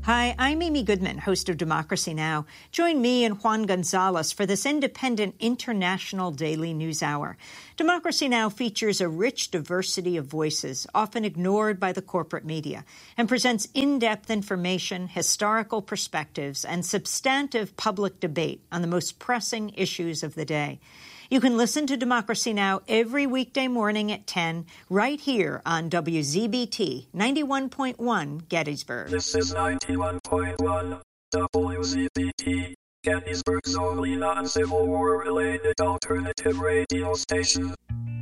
Hi, I'm Amy Goodman, host of Democracy Now! Join me and Juan Gonzalez for this independent international daily news hour. Democracy Now! Features a rich diversity of voices, often ignored by the corporate media, and presents in-depth information, historical perspectives, and substantive public debate on the most pressing issues of the day. You can listen to Democracy Now! Every weekday morning at 10, right here on WZBT 91.1 Gettysburg. This is 91.1 WZBT, Gettysburg's only non-Civil War-related alternative radio station.